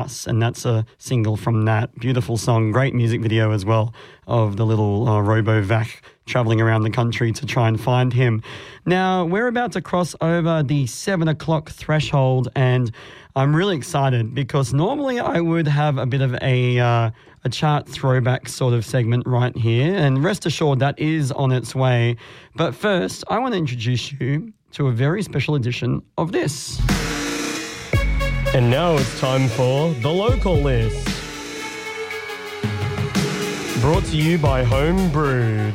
And that's a single from that beautiful song, great music video as well, of the little Robo-Vac travelling around the country to try and find him. Now, we're about to cross over the 7 o'clock threshold, and I'm really excited because normally I would have a bit of a chart throwback sort of segment right here, and rest assured that is on its way. But first, I want to introduce you to a very special edition of this. And now it's time for The Local List. Brought to you by Home Brewed.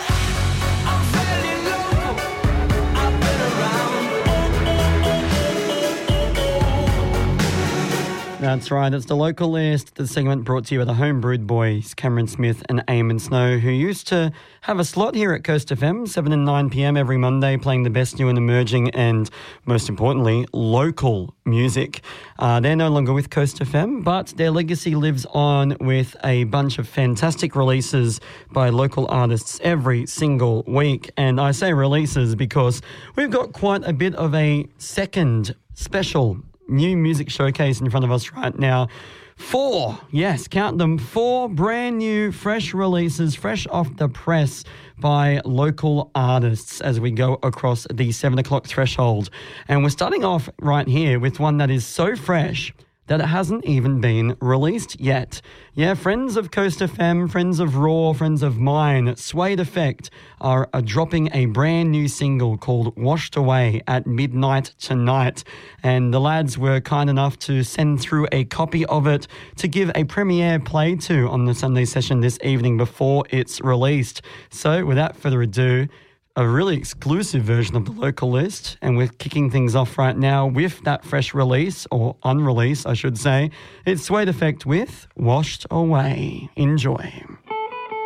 That's right, it's The Local List, the segment brought to you by the Home Brewed boys, Cameron Smith and Eamon Snow, who used to have a slot here at Coast FM, 7 and 9 p.m. every Monday, playing the best new and emerging and, most importantly, local music. They're no longer with Coast FM, but their legacy lives on with a bunch of fantastic releases by local artists every single week. And I say releases because we've got quite a bit of a second special new music showcase in front of us right now. 4, yes, count them, 4 brand new, fresh releases, fresh off the press by local artists as we go across the 7 o'clock threshold. And we're starting off right here with one that is so fresh that it hasn't even been released yet. Yeah, friends of Coast FM, friends of Raw, friends of mine, Suede Effect are dropping a brand new single called Washed Away at midnight tonight. And the lads were kind enough to send through a copy of it to give a premiere play to on the Sunday session this evening before it's released. So without further ado, a really exclusive version of The Local List, and we're kicking things off right now with that fresh release, or unrelease, I should say. It's Suede Effect with Washed Away. Enjoy.